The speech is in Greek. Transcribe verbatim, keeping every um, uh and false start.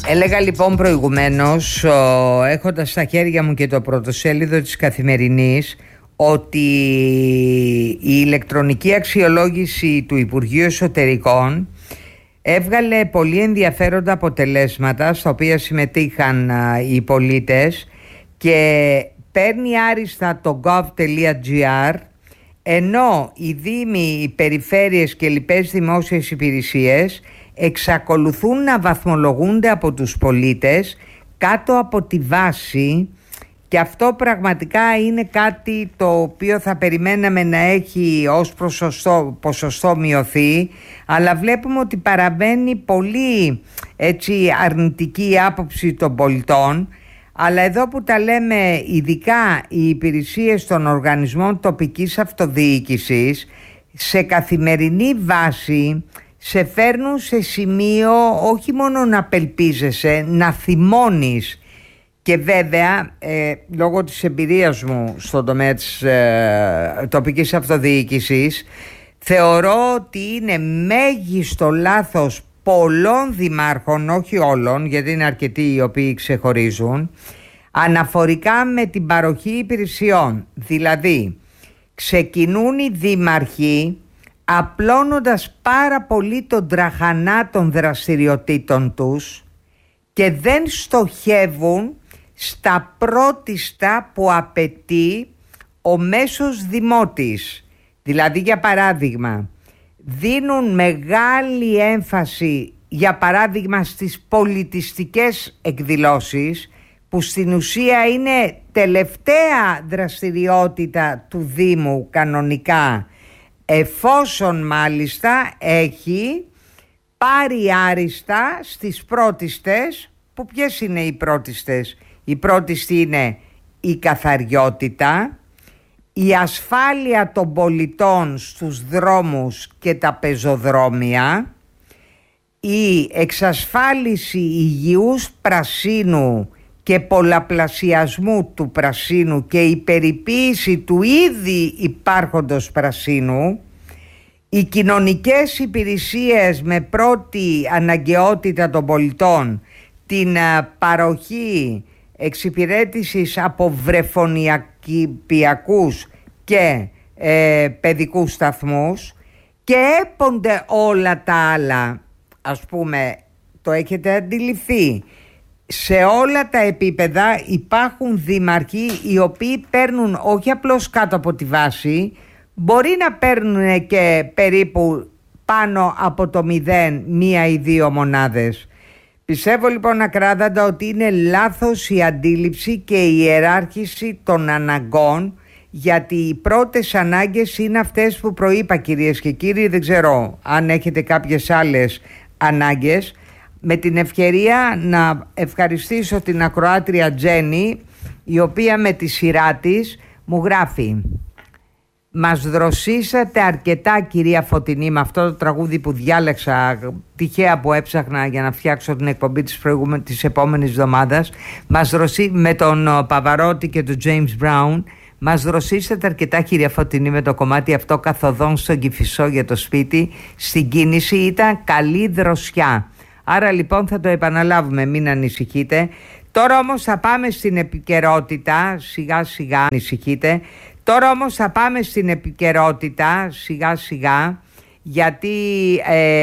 Έλεγα λοιπόν προηγουμένως, έχοντας στα χέρια μου και το πρωτοσέλιδο της Καθημερινής, ότι η ηλεκτρονική αξιολόγηση του Υπουργείου Εσωτερικών έβγαλε πολύ ενδιαφέροντα αποτελέσματα στα οποία συμμετείχαν οι πολίτες και παίρνει άριστα το gov.gr, ενώ οι δήμοι, οι περιφέρειες και λοιπές δημόσιες υπηρεσίες εξακολουθούν να βαθμολογούνται από τους πολίτες κάτω από τη βάση, και αυτό πραγματικά είναι κάτι το οποίο θα περιμέναμε να έχει ως ποσοστό, ποσοστό μειωθεί, αλλά βλέπουμε ότι παραμένει πολύ έτσι αρνητική η άποψη των πολιτών. Αλλά εδώ που τα λέμε, ειδικά οι υπηρεσίες των οργανισμών τοπικής αυτοδιοίκησης σε καθημερινή βάση σε φέρνουν σε σημείο όχι μόνο να απελπίζεσαι, να θυμώνεις. Και βέβαια, ε, λόγω της εμπειρίας μου στον τομέα της ε, τοπικής αυτοδιοίκησης, θεωρώ ότι είναι μέγιστο λάθος πολλών δημάρχων, όχι όλων, γιατί είναι αρκετοί οι οποίοι ξεχωρίζουν, αναφορικά με την παροχή υπηρεσιών. Δηλαδή, ξεκινούν οι δήμαρχοι απλώνοντας πάρα πολύ τον τραχανά των δραστηριοτήτων τους και δεν στοχεύουν στα πρώτιστα που απαιτεί ο μέσος δημότης. Δηλαδή, για παράδειγμα, δίνουν μεγάλη έμφαση, για παράδειγμα, στις πολιτιστικές εκδηλώσεις, που στην ουσία είναι τελευταία δραστηριότητα του Δήμου κανονικά, εφόσον μάλιστα έχει πάρει άριστα στις πρώτιστες, που ποιες είναι οι πρώτιστες? Η πρώτιστη είναι η καθαριότητα, η ασφάλεια των πολιτών στους δρόμους και τα πεζοδρόμια, η εξασφάλιση υγιούς πρασίνου και πολλαπλασιασμού του πρασίνου και η περιποίηση του ήδη υπάρχοντος πρασίνου, οι κοινωνικές υπηρεσίες με πρώτη αναγκαιότητα των πολιτών, την παροχή εξυπηρέτησης από βρεφονιακούς και ε, παιδικούς σταθμούς, και έπονται όλα τα άλλα. Ας πούμε, το έχετε αντιληφθεί, σε όλα τα επίπεδα υπάρχουν δήμαρχοι οι οποίοι παίρνουν όχι απλώς κάτω από τη βάση, μπορεί να παίρνουν και περίπου πάνω από το μηδέν, μία ή δύο μονάδες. Πιστεύω λοιπόν ακράδαντα ότι είναι λάθος η αντίληψη και η ιεράρχηση των αναγκών, γιατί οι πρώτες ανάγκες είναι αυτές που προείπα, κυρίες και κύριοι. Δεν ξέρω αν έχετε κάποιες άλλες ανάγκες. Με την ευκαιρία να ευχαριστήσω την ακροάτρια Τζέννη, η οποία με τη σειρά της μου γράφει: «Μας δροσίσατε αρκετά, κυρία Φωτεινή», με αυτό το τραγούδι που διάλεξα τυχαία, που έψαχνα για να φτιάξω την εκπομπή της, προηγούμενης, της επόμενης εβδομάδας, μας δροσί... με τον Παβαρότη και τον James Brown. «Μας δροσίσατε αρκετά, κυρία Φωτεινή, με το κομμάτι αυτό καθοδόν στον Κηφισό για το σπίτι. Στην κίνηση ήταν καλή δροσιά». Άρα λοιπόν θα το επαναλάβουμε, μην ανησυχείτε. Τώρα όμως θα πάμε στην επικαιρότητα, σιγά σιγά, ανησυχείτε. Τώρα όμως θα πάμε στην επικαιρότητα, σιγά σιγά, γιατί... Ε,